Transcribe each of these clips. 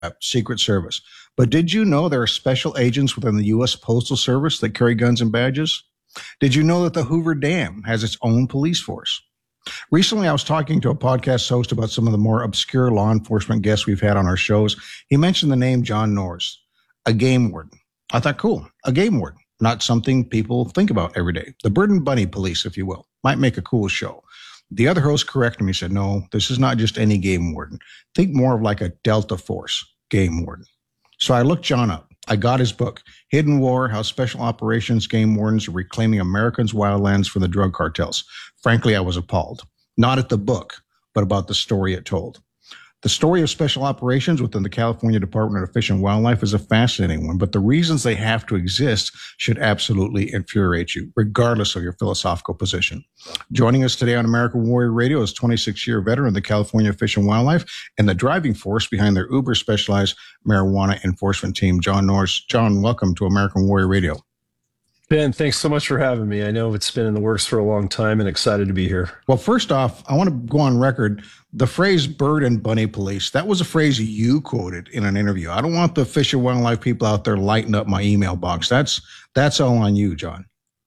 Secret Service. But did you know there are special agents within the U.S. Postal Service that carry guns and badges? Did you know that the Hoover Dam has its own police force? Recently, I was talking to a podcast host about some of the more obscure law enforcement guests we've had on our shows. He mentioned the name John Norris, a game warden. I thought, cool, a game warden, not something people think about every day. The Bird and Bunny Police, if you will, might make a cool show. The other host corrected me. He said, no, this is not just any game warden. Think more of like a Delta Force game warden. So I looked John up. I got his book, Hidden War, How Special Operations Game Wardens Are Reclaiming Americans' Wildlands from the Drug Cartels. Frankly, I was appalled. Not at the book, but about the story it told. The story of special operations within the California Department of Fish and Wildlife is a fascinating one, but the reasons they have to exist should absolutely infuriate you, regardless of your philosophical position. Joining us today on American Warrior Radio is 26-year veteran of the California Fish and Wildlife and the driving force behind their uber-specialized marijuana enforcement team, John Norris. John, welcome to American Warrior Radio. Ben, thanks so much for having me. I know it's been in the works for a long time and excited to be here. Well, first off, I want to go on record. The phrase Bird and Bunny Police, that was a phrase you quoted in an interview. I don't want the Fish and Wildlife people out there lighting up my email box. That's all on you, John.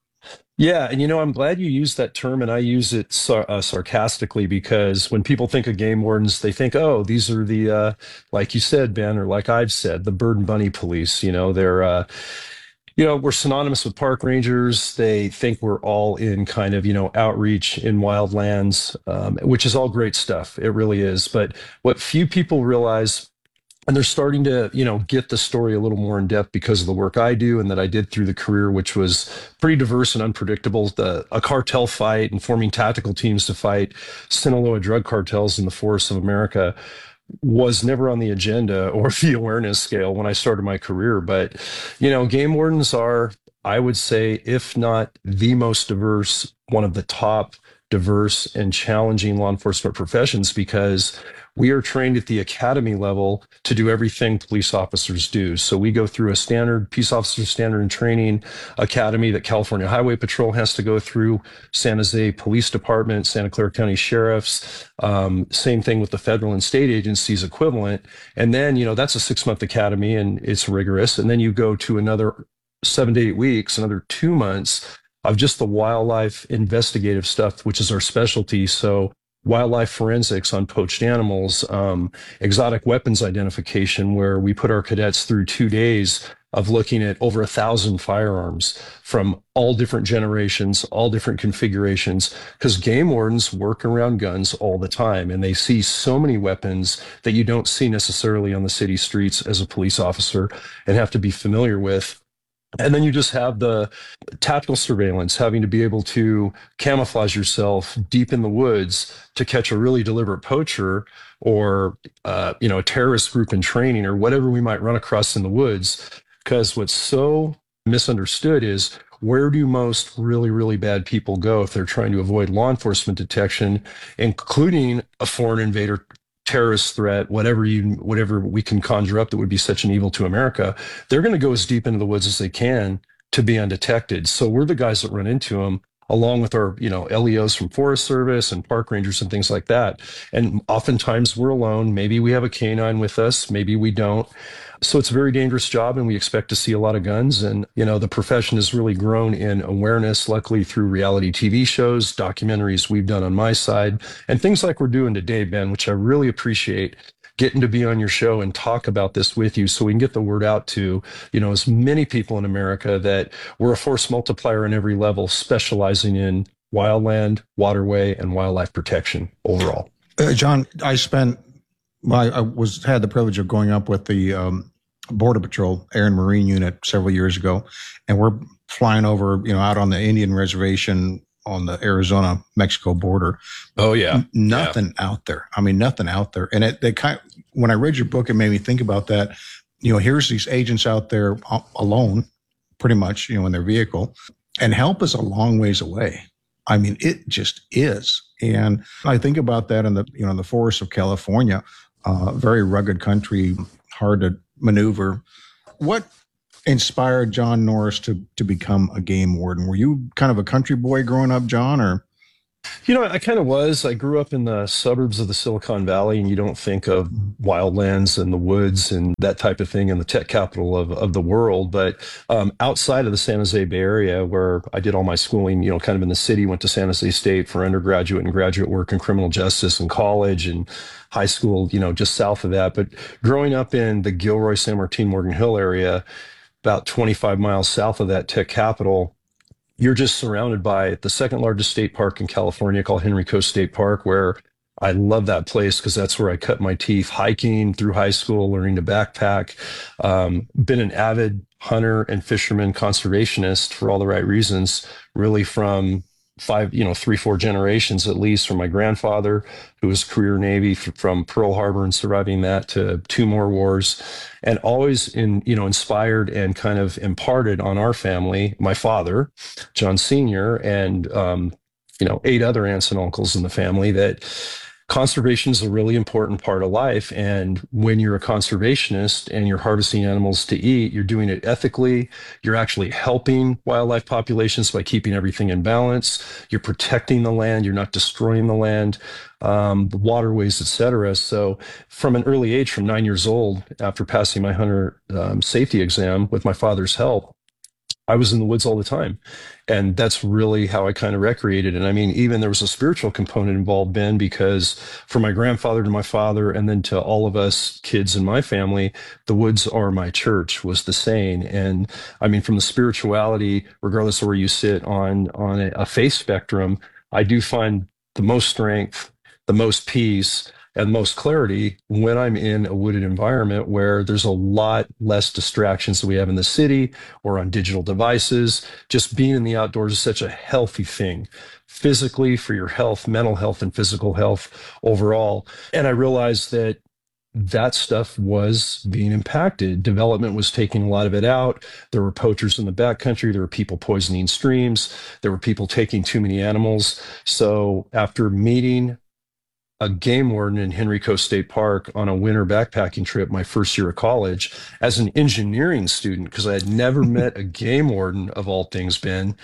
Yeah, and I'm glad you used that term, and I use it sarcastically because when people think of game wardens, they think, oh, these are the, like you said, Ben, or like I've said, the Bird and Bunny Police. They're we're synonymous with park rangers. They think we're all in kind of, outreach in wildlands, which is all great stuff. It really is. But what few people realize, and they're starting to, get the story a little more in depth because of the work I do and that I did through the career, which was pretty diverse and unpredictable. A cartel fight and forming tactical teams to fight Sinaloa drug cartels in the forests of America was never on the agenda or the awareness scale when I started my career. But, game wardens are, I would say, if not the most diverse, one of the top diverse and challenging law enforcement professions because we are trained at the academy level to do everything police officers do. So we go through a standard peace officer standard and training academy that California Highway Patrol has to go through, San Jose Police Department, Santa Clara County Sheriffs, same thing with the federal and state agencies equivalent. And then, that's a 6-month academy and it's rigorous. And then you go to another 7 to 8 weeks, another 2 months of just the wildlife investigative stuff, which is our specialty. So wildlife forensics on poached animals, exotic weapons identification, where we put our cadets through 2 days of looking at over 1,000 firearms from all different generations, all different configurations, because game wardens work around guns all the time, and they see so many weapons that you don't see necessarily on the city streets as a police officer and have to be familiar with. And then you just have the tactical surveillance, having to be able to camouflage yourself deep in the woods to catch a really deliberate poacher or, a terrorist group in training or whatever we might run across in the woods. Because what's so misunderstood is where do most really, really bad people go if they're trying to avoid law enforcement detection, including a foreign invader terrorist threat, whatever we can conjure up that would be such an evil to America, they're going to go as deep into the woods as they can to be undetected. So we're the guys that run into them, along with our, LEOs from Forest Service and park rangers and things like that. And oftentimes we're alone. Maybe we have a canine with us, maybe we don't. So it's a very dangerous job, and we expect to see a lot of guns. And, the profession has really grown in awareness, luckily through reality TV shows, documentaries we've done on my side, and things like we're doing today, Ben, which I really appreciate getting to be on your show and talk about this with you so we can get the word out to, as many people in America that we're a force multiplier on every level, specializing in wildland, waterway, and wildlife protection overall. John, I had the privilege of going up with the Border Patrol Air and Marine Unit several years ago, and we're flying over, out on the Indian reservation on the Arizona-Mexico border. Oh yeah, nothing out there. I mean, nothing out there. And when I read your book, it made me think about that. Here's these agents out there alone, pretty much, in their vehicle, and help is a long ways away. I mean, it just is. And I think about that in the forests of California, very rugged country, hard to maneuver. What inspired John Norris to become a game warden? Were you kind of a country boy growing up, John, or? I kind of was. I grew up in the suburbs of the Silicon Valley, and you don't think of wildlands and the woods and that type of thing in the tech capital of the world. But outside of the San Jose Bay Area, where I did all my schooling, kind of in the city, went to San Jose State for undergraduate and graduate work in criminal justice and college and high school, just south of that. But growing up in the Gilroy, San Martin, Morgan Hill area, about 25 miles south of that tech capital, you're just surrounded by the second largest state park in California called Henrico State Park, where I love that place because that's where I cut my teeth hiking through high school, learning to backpack. Been an avid hunter and fisherman conservationist for all the right reasons, really from three, four generations at least, from my grandfather, who was career Navy from Pearl Harbor and surviving that to two more wars, and always inspired and kind of imparted on our family, my father, John Sr., and eight other aunts and uncles in the family, that conservation is a really important part of life. And when you're a conservationist and you're harvesting animals to eat, you're doing it ethically. You're actually helping wildlife populations by keeping everything in balance. You're protecting the land. You're not destroying the land, the waterways, etc. So from an early age, from 9 years old, after passing my hunter safety exam with my father's help, I was in the woods all the time. And that's really how I kind of recreated. And I mean, even there was a spiritual component involved, Ben, because from my grandfather to my father, and then to all of us kids in my family, the woods are my church was the saying. And I mean, from the spirituality, regardless of where you sit on a faith spectrum, I do find the most strength, the most peace, and most clarity when I'm in a wooded environment where there's a lot less distractions that we have in the city or on digital devices. Just being in the outdoors is such a healthy thing, physically, for your health, mental health, and physical health overall. And I realized that stuff was being impacted. Development was taking a lot of it out. There were poachers in the backcountry. There were people poisoning streams. There were people taking too many animals. So after meeting a game warden in Henrico State Park on a winter backpacking trip my first year of college as an engineering student, because I had never met a game warden, of all things, Ben.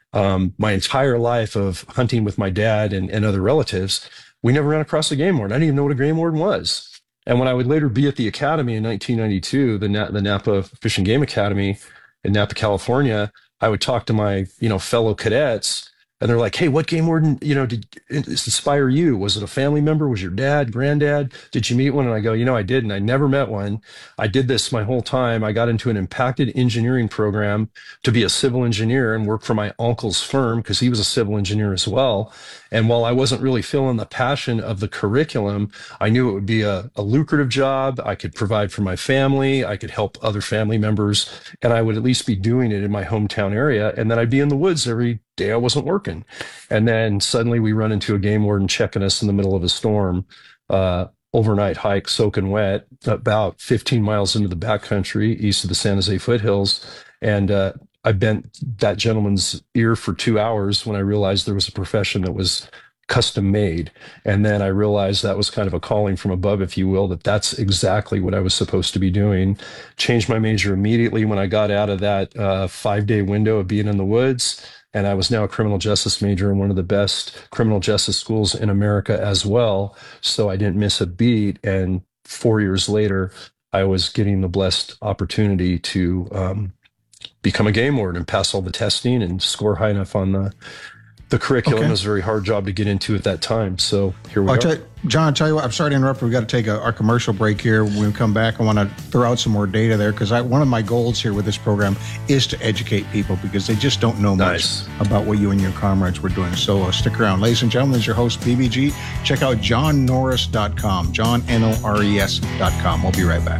My entire life of hunting with my dad and other relatives, we never ran across a game warden. I didn't even know what a game warden was. And when I would later be at the academy in 1992, the Napa Fish and Game Academy in Napa, California, I would talk to my fellow cadets. And they're like, hey, what game warden, did inspire you? Was it a family member? Was your dad, granddad? Did you meet one? And I go, I didn't. I never met one. I did this my whole time. I got into an impacted engineering program to be a civil engineer and work for my uncle's firm because he was a civil engineer as well. And while I wasn't really feeling the passion of the curriculum, I knew it would be a lucrative job. I could provide for my family. I could help other family members. And I would at least be doing it in my hometown area. And then I'd be in the woods every day I wasn't working. And then suddenly we run into a game warden checking us in the middle of a storm, overnight hike, soaking wet, about 15 miles into the backcountry east of the San Jose foothills. And I bent that gentleman's ear for 2 hours when I realized there was a profession that was custom made. And then I realized that was kind of a calling from above, if you will, that's exactly what I was supposed to be doing. Changed my major immediately when I got out of that 5-day window of being in the woods. And I was now a criminal justice major in one of the best criminal justice schools in America as well. So I didn't miss a beat. And 4 years later, I was getting the blessed opportunity to become a game warden and pass all the testing and score high enough on the curriculum. Okay. It was a very hard job to get into at that time. So here we are. John, I'll tell you what, I'm sorry to interrupt. We've got to take our commercial break here. When we come back, I want to throw out some more data there because one of my goals here with this program is to educate people because they just don't know much about what you and your comrades were doing. So stick around. Ladies and gentlemen, this is your host, BBG. Check out johnnorris.com, johnnorris.com. We'll be right back.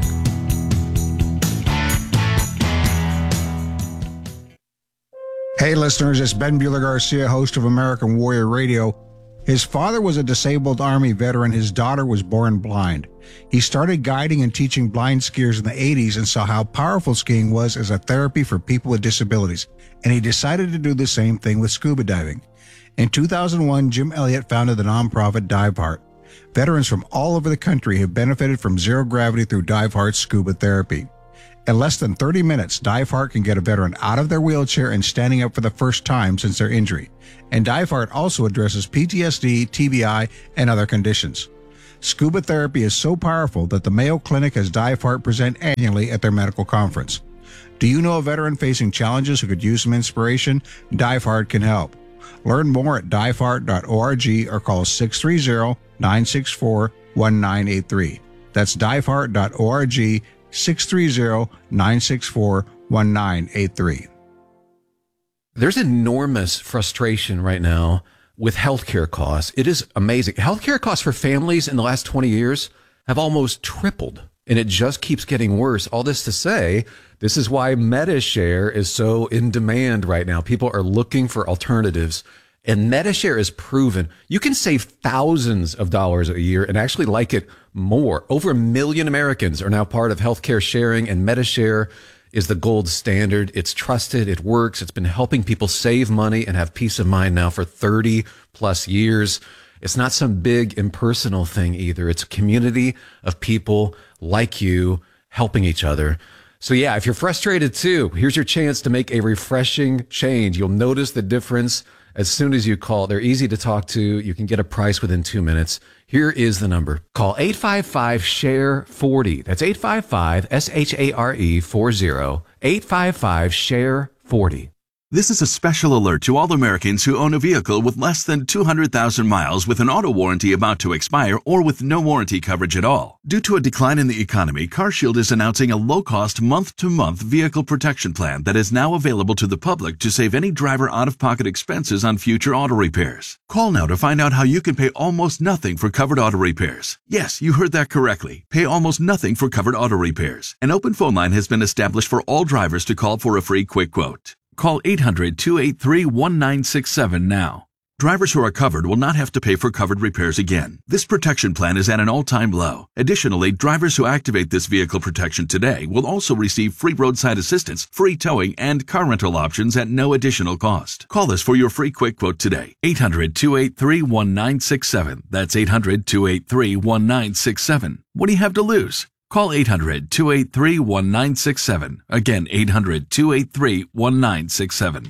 Hey, listeners, it's Ben Bueller Garcia, host of American Warrior Radio. His father was a disabled Army veteran. His daughter was born blind. He started guiding and teaching blind skiers in the 80s and saw how powerful skiing was as a therapy for people with disabilities. And he decided to do the same thing with scuba diving. In 2001, Jim Elliott founded the nonprofit Dive Heart. Veterans from all over the country have benefited from zero gravity through Dive Heart's scuba therapy. In less than 30 minutes, DiveHeart can get a veteran out of their wheelchair and standing up for the first time since their injury. And DiveHeart also addresses PTSD, TBI, and other conditions. Scuba therapy is so powerful that the Mayo Clinic has DiveHeart present annually at their medical conference. Do you know a veteran facing challenges who could use some inspiration? DiveHeart can help. Learn more at diveheart.org or call 630-964-1983. That's diveheart.org, 630-964-1983. There's enormous frustration right now with healthcare costs. It is amazing. Healthcare costs for families in the last 20 years have almost tripled, and it just keeps getting worse. All this to say, this is why MediShare is so in demand right now. People are looking for alternatives, and MediShare is proven. You can save thousands of dollars a year and actually like it more. Over 1 million Americans are now part of healthcare sharing, and MediShare is the gold standard. It's trusted. It works. It's been helping people save money and have peace of mind now for 30 plus years. It's not some big impersonal thing either. It's a community of people like you helping each other. So yeah, if you're frustrated too, here's your chance to make a refreshing change. You'll notice the difference as soon as you call. They're easy to talk to. You can get a price within 2 minutes. Here is the number. Call 855-SHARE-40. That's 855-SHARE-40. 855-SHARE-40. This is a special alert to all Americans who own a vehicle with less than 200,000 miles with an auto warranty about to expire or with no warranty coverage at all. Due to a decline in the economy, CarShield is announcing a low-cost month-to-month vehicle protection plan that is now available to the public to save any driver out-of-pocket expenses on future auto repairs. Call now to find out how you can pay almost nothing for covered auto repairs. Yes, you heard that correctly. Pay almost nothing for covered auto repairs. An open phone line has been established for all drivers to call for a free quick quote. Call 800-283-1967 now. Drivers who are covered will not have to pay for covered repairs again. This protection plan is at an all-time low. Additionally, drivers who activate this vehicle protection today will also receive free roadside assistance, free towing, and car rental options at no additional cost. Call us for your free quick quote today. 800-283-1967. That's 800-283-1967. What do you have to lose? Call 800-283-1967. Again, 800-283-1967.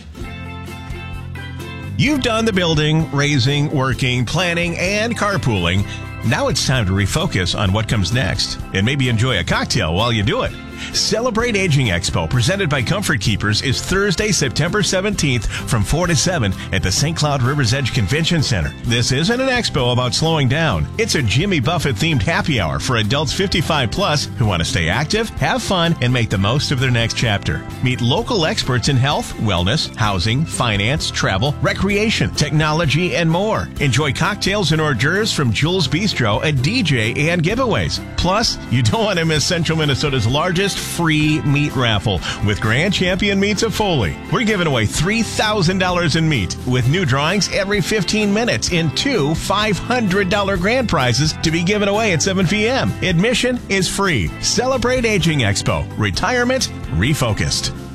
You've done the building, raising, working, planning, and carpooling. Now it's time to refocus on what comes next and maybe enjoy a cocktail while you do it. Celebrate Aging Expo, presented by Comfort Keepers, is Thursday, September 17th from 4 to 7 at the St. Cloud River's Edge Convention Center. This isn't an expo about slowing down. It's a Jimmy Buffett-themed happy hour for adults 55 plus who want to stay active, have fun, and make the most of their next chapter. Meet local experts in health, wellness, housing, finance, travel, recreation, technology, and more. Enjoy cocktails and hors d'oeuvres from Jules Bistro, a DJ, and giveaways. Plus, you don't want to miss Central Minnesota's largest free meat raffle with Grand Champion Meats of Foley. We're giving away $3,000 in meat with new drawings every 15 minutes in 2 $500 grand prizes to be given away at 7 p.m. Admission is free. Celebrate Aging Expo. Retirement refocused.